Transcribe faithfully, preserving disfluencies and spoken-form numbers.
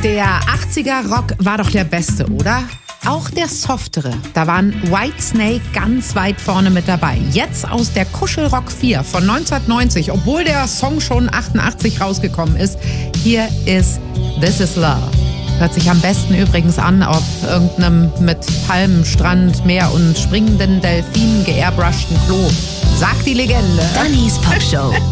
Der achtziger-Rock war doch der beste, oder? Auch der softere. Da waren Whitesnake ganz weit vorne mit dabei. Jetzt aus der Kuschelrock vier von neunzehnhundertneunzig, obwohl der Song schon achtundachtzig rausgekommen ist. Hier ist This Is Love. Hört sich am besten übrigens an auf irgendeinem mit Palmen, Strand, Meer und springenden Delfinen geairbrushten Klo. Sagt die Legende. Dannys Pop Show.